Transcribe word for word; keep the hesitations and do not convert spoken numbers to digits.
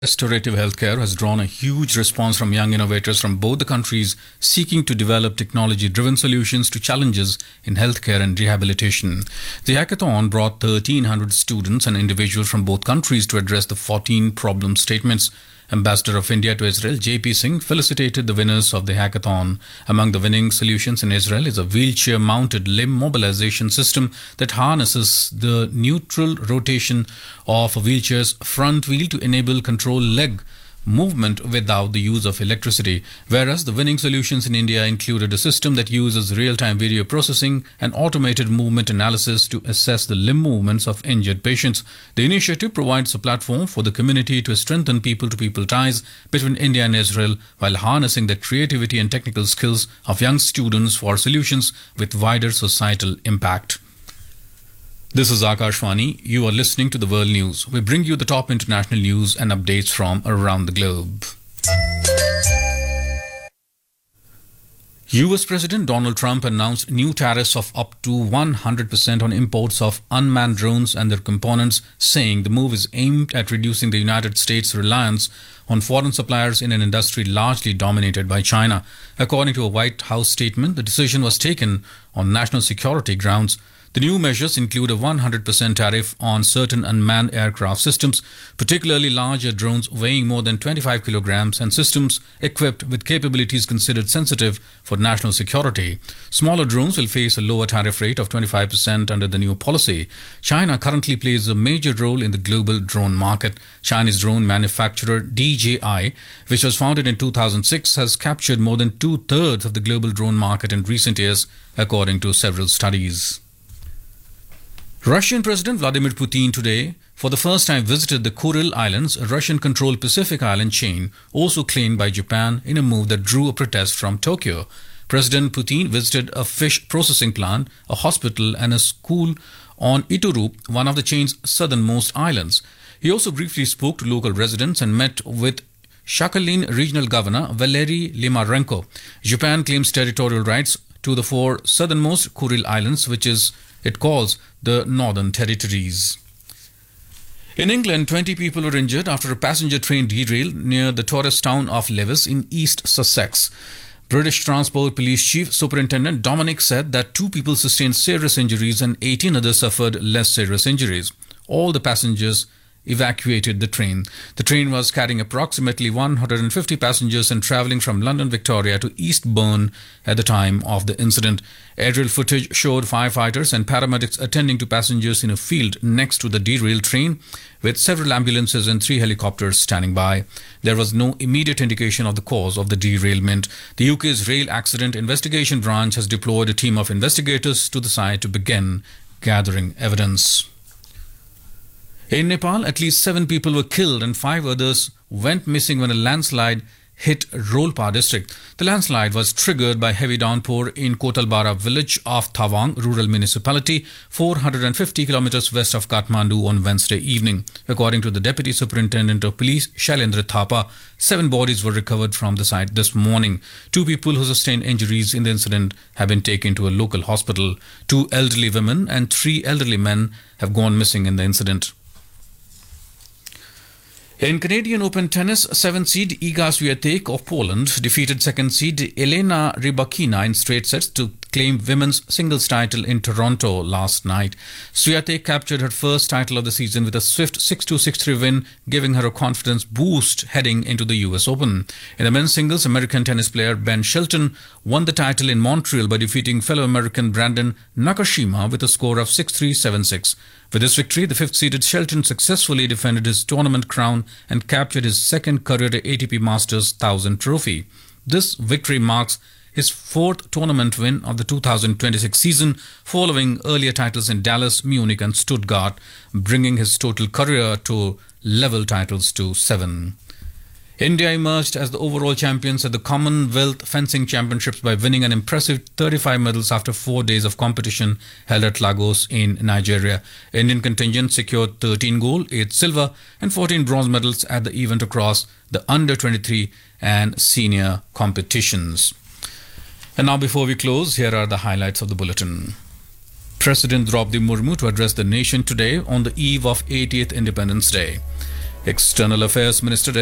Restorative healthcare has drawn a huge response from young innovators from both the countries seeking to develop technology driven solutions to challenges in healthcare and rehabilitation. The hackathon brought thirteen hundred students and individuals from both countries to address the fourteen problem statements. Ambassador of India to Israel, J P Singh, felicitated the winners of the hackathon. Among the winning solutions in Israel is a wheelchair mounted limb mobilization system that harnesses the neutral rotation of a wheelchair's front wheel to enable control leg movement without the use of electricity, whereas the winning solutions in India included a system that uses real-time video processing and automated movement analysis to assess the limb movements of injured patients. The initiative provides a platform for the community to strengthen people-to-people ties between India and Israel while harnessing the creativity and technical skills of young students for solutions with wider societal impact. This is Akashvani. You are listening to the World News. We bring you the top international news and updates from around the globe. U S President Donald Trump announced new tariffs of up to one hundred percent on imports of unmanned drones and their components, saying the move is aimed at reducing the United States' reliance on foreign suppliers in an industry largely dominated by China. According to a White House statement, the decision was taken on national security grounds. The new measures include a one hundred percent tariff on certain unmanned aircraft systems, particularly larger drones weighing more than twenty-five kilograms and systems equipped with capabilities considered sensitive for national security. Smaller drones will face a lower tariff rate of twenty-five percent under the new policy. China currently plays a major role in the global drone market. Chinese drone manufacturer D J I, which was founded in two thousand six, has captured more than two-thirds of the global drone market in recent years, according to several studies. Russian President Vladimir Putin today, for the first time, visited the Kuril Islands, a Russian-controlled Pacific island chain, also claimed by Japan in a move that drew a protest from Tokyo. President Putin visited a fish processing plant, a hospital and a school on Iturup, one of the chain's southernmost islands. He also briefly spoke to local residents and met with Sakhalin Regional Governor Valery Limarenko. Japan claims territorial rights to the four southernmost Kuril Islands, which is it calls the Northern Territories. In England, twenty people were injured after a passenger train derailed near the tourist town of Lewes in East Sussex. British Transport Police Chief Superintendent Dominic said that two people sustained serious injuries and eighteen others suffered less serious injuries. All the passengers evacuated the train. The train was carrying approximately one hundred fifty passengers and travelling from London Victoria to Eastbourne at the time of the incident. Aerial footage showed firefighters and paramedics attending to passengers in a field next to the derailed train, with several ambulances and three helicopters standing by. There was no immediate indication of the cause of the derailment. The U K's Rail Accident Investigation Branch has deployed a team of investigators to the site to begin gathering evidence. In Nepal, at least seven people were killed and five others went missing when a landslide hit Rolpa district. The landslide was triggered by heavy downpour in Kotalbara village of Tawang rural municipality, four hundred fifty kilometers west of Kathmandu on Wednesday evening. According to the Deputy Superintendent of Police, Shailendra Thapa, seven bodies were recovered from the site this morning. Two people who sustained injuries in the incident have been taken to a local hospital. Two elderly women and three elderly men have gone missing in the incident. In Canadian Open tennis, seventh seed Iga Swiatek of Poland defeated second seed Elena Rybakina in straight sets to claim women's singles title in Toronto last night. Swiatek captured her first title of the season with a swift six two six three win, giving her a confidence boost heading into the U S Open. In the men's singles, American tennis player Ben Shelton won the title in Montreal by defeating fellow American Brandon Nakashima with a score of six three seven six. With this victory, the fifth-seeded Shelton successfully defended his tournament crown and captured his second career A T P Masters one thousand trophy. This victory marks his fourth tournament win of the two thousand twenty-six season, following earlier titles in Dallas, Munich and Stuttgart, bringing his total career to level titles to seven. India emerged as the overall champions at the Commonwealth Fencing Championships by winning an impressive thirty-five medals after four days of competition held at Lagos in Nigeria. Indian contingent secured thirteen gold, eight silver and fourteen bronze medals at the event across the under twenty-three and senior competitions. And now before we close, here are the highlights of the bulletin. President Draupadi Murmu to address the nation today on the eve of eightieth Independence Day. External Affairs Minister